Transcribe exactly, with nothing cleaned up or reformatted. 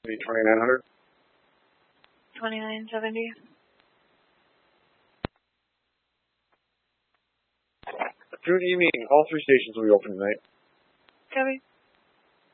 twenty-nine hundred. twenty-nine seventy. Good evening. All three stations will be open tonight. Copy.